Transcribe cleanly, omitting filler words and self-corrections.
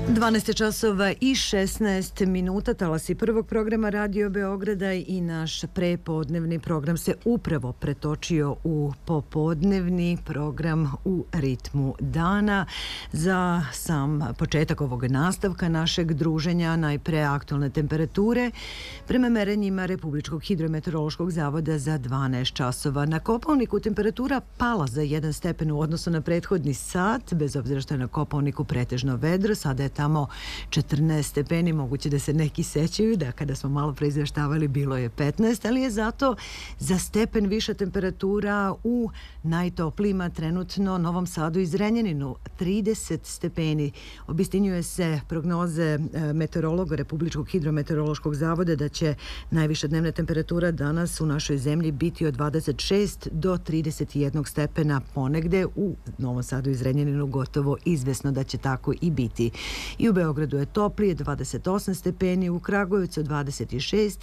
12 časova i 16 minuta, talasi prvog programa Radio Beograda i naš prepodnevni program se upravo pretočio u popodnevni program u ritmu dana. Za sam početak ovog nastavka našeg druženja najpre aktualne temperature prema merenjima Republičkog hidrometeorološkog zavoda za 12 časova. Na Kopaoniku temperatura pala za 1 stepen u odnosu na prethodni sat, bez obzira što je na Kopaoniku pretežno vedro, sada je tamo 14 stepeni, moguće da se neki sećaju da kada smo malo pre izveštavali bilo je 15, ali je zato za stepen viša temperatura u najtoplijima trenutno Novom Sadu i Zrenjaninu 30 stepeni. Obistinjuje se prognoze meteorologa Republičkog hidrometeorološkog zavoda da će najviša dnevna temperatura danas u našoj zemlji biti od 26 do 31 stepena, ponegde u Novom Sadu i Zrenjaninu gotovo izvesno da će tako i biti. I u Beogradu je toplije, 28 stepeni, u Kragujevcu 26,